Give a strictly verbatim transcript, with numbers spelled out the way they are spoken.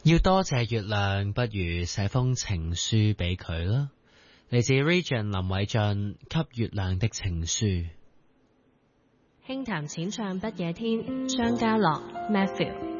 要多謝月亮，不如寫封情書俾佢啦。嚟自 Region 林偉俊給月亮的情書。 輕談淺唱不夜天，張家樂 Matthew。